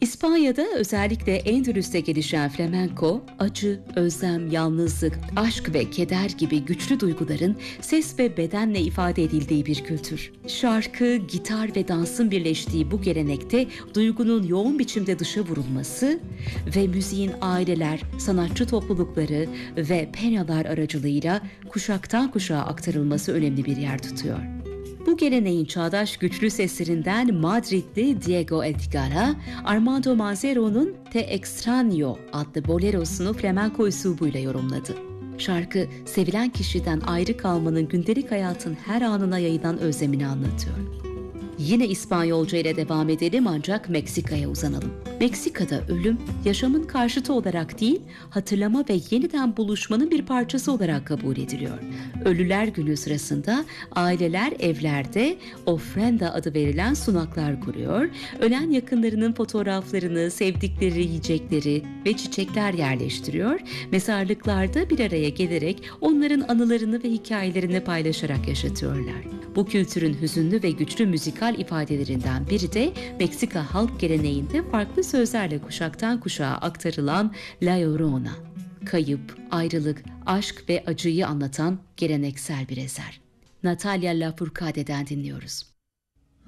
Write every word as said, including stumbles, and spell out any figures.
İspanya'da, özellikle Endülüs'te gelişen flamenco, acı, özlem, yalnızlık, aşk ve keder gibi güçlü duyguların ses ve bedenle ifade edildiği bir kültür. Şarkı, gitar ve dansın birleştiği bu gelenekte duygunun yoğun biçimde dışa vurulması ve müziğin aileler, sanatçı toplulukları ve penyalar aracılığıyla kuşaktan kuşağa aktarılması önemli bir yer tutuyor. Bu geleneğin çağdaş güçlü seslerinden Madridli Diego Edgar'a, Armando Manzero'nun Te Extraño adlı bolerosunu flamenco üslubuyla yorumladı. Şarkı, sevilen kişiden ayrı kalmanın gündelik hayatın her anına yayılan özlemini anlatıyor. Yine İspanyolca ile devam edelim, ancak Meksika'ya uzanalım. Meksika'da ölüm, yaşamın karşıtı olarak değil, hatırlama ve yeniden buluşmanın bir parçası olarak kabul ediliyor. Ölüler Günü sırasında aileler evlerde ofrenda adı verilen sunaklar kuruyor, ölen yakınlarının fotoğraflarını, sevdikleri yiyecekleri ve çiçekler yerleştiriyor, mezarlıklarda bir araya gelerek onların anılarını ve hikayelerini paylaşarak yaşatıyorlar. Bu kültürün hüzünlü ve güçlü müzikal ifadelerinden biri de Meksika halk geleneğinde farklı sözlerle kuşaktan kuşağa aktarılan La Llorona. Kayıp, ayrılık, aşk ve acıyı anlatan geleneksel bir eser. Natalia Lafourcade'den dinliyoruz.